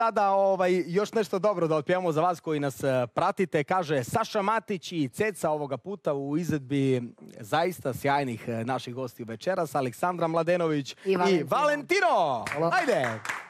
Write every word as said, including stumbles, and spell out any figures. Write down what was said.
Sada ovaj, još nešto dobro da otpijamo za vas koji nas pratite. Kaže Saša Matić i Ceca ovoga puta u izvedbi zaista sjajnih naših gostiju večeras. Aleksandra Mladenović i, i Valentino. Hvala. Ajde!